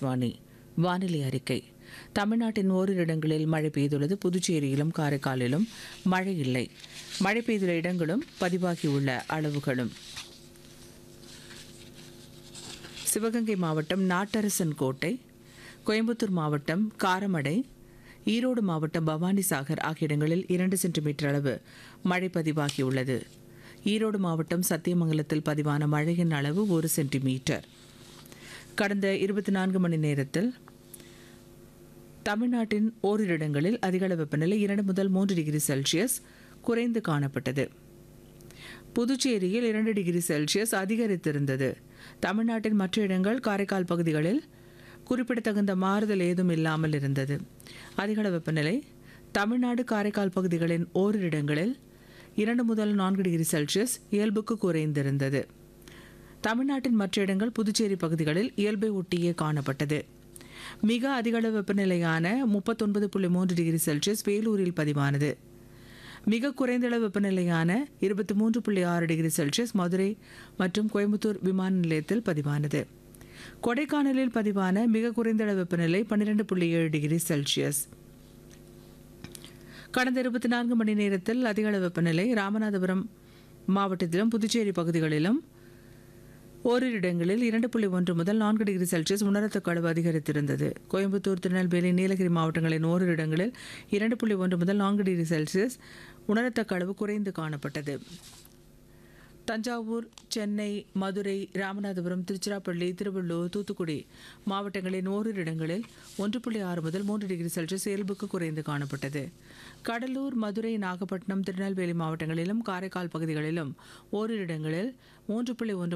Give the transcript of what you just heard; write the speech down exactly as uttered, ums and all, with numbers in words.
ஆகாஷ்வாணி வானிலை அறிக்கை. தமிழ்நாட்டின் ஓரிரு இடங்களில் மழை பெய்துள்ளது. புதுச்சேரியிலும் காரைக்காலிலும் மழை இல்லை. மழை பெய்துள்ள இடங்களும் பதிவாகியுள்ள அளவுகளும்: சிவகங்கை மாவட்டம் நாட்டரசன் கோட்டை, கோயம்புத்தூர் மாவட்டம் காரமடை, ஈரோடு மாவட்டம் பவானிசாகர் ஆகிய இடங்களில் இரண்டு சென்டிமீட்டர் அளவு மழை பதிவாகியுள்ளது. ஈரோடு மாவட்டம் சத்தியமங்கலத்தில் பதிவான மழையின் அளவு ஒரு சென்டிமீட்டர். கடந்த இருபத்தி நான்கு மணி நேரத்தில் தமிழ்நாட்டின் ஓரிரு இடங்களில் அதிகளவு வெப்பநிலை இரண்டு முதல் மூன்று டிகிரி செல்சியஸ் குறைந்து காணப்பட்டது. புதுச்சேரியில் இரண்டு டிகிரி செல்சியஸ் அதிகரித்திருந்தது. தமிழ்நாட்டின் மற்ற இடங்கள், காரைக்கால் பகுதிகளில் குறிப்பிடத்தகுந்த மாறுதல் ஏதும் இல்லாமல் இருந்தது. அதிகளவு வெப்பநிலை தமிழ்நாடு காரைக்கால் பகுதிகளின் ஓரிரு இடங்களில் இரண்டு முதல் நான்கு டிகிரி செல்சியஸ் இயல்புக்கு குறைந்திருந்தது. தமிழ்நாட்டின் மற்ற இடங்கள், புதுச்சேரி பகுதிகளில் இயல்பை ஒட்டியே காணப்பட்டது. மிக அதிகளவு வெப்பநிலையான முப்பத்தொன்பது புள்ளி மூன்று டிகிரி செல்சியஸ் வேலூரில் பதிவானது. மிக குறைந்த அளவு வெப்பநிலையான இருபத்தி மூன்று புள்ளி ஆறு டிகிரி செல்சியஸ் மதுரை மற்றும் கோயம்புத்தூர் விமான நிலையத்தில் பதிவானது. கொடைக்கானலில் பதிவான மிக குறைந்த அளவு வெப்பநிலை பன்னிரண்டு புள்ளி ஏழு டிகிரி செல்சியஸ். கடந்த இருபத்தி நான்கு மணி நேரத்தில் அதிக அளவு வெப்பநிலை ராமநாதபுரம் மாவட்டத்திலும் புதுச்சேரி பகுதிகளிலும் ஓரிரு இடங்களில் இரண்டு புள்ளி ஒன்று முதல் நான்கு டிகிரி செல்சியஸ் உணரத்தக்க அளவு அதிகரித்திருந்தது. கோயம்புத்தூர், திருநெல்வேலி, நீலகிரி மாவட்டங்களின் ஓரிரு இடங்களில் இரண்டு புள்ளி ஒன்று முதல் நான்கு டிகிரி செல்சியஸ் உணரத்தக்க அளவு குறைந்து காணப்பட்டது. தஞ்சாவூர், சென்னை, மதுரை, ராமநாதபுரம், திருச்சிராப்பள்ளி, திருவள்ளூர், தூத்துக்குடி மாவட்டங்களின் ஓரிரு இடங்களில் ஒன்று புள்ளி ஆறு முதல் மூன்று டிகிரி செல்சியஸ் இயல்புக்கு குறைந்து காணப்பட்டது. கடலூர், மதுரை, நாகப்பட்டினம், திருநெல்வேலி மாவட்டங்களிலும் காரைக்கால் பகுதிகளிலும் ஓரிரு இடங்களில் மூன்று புள்ளி ஒன்று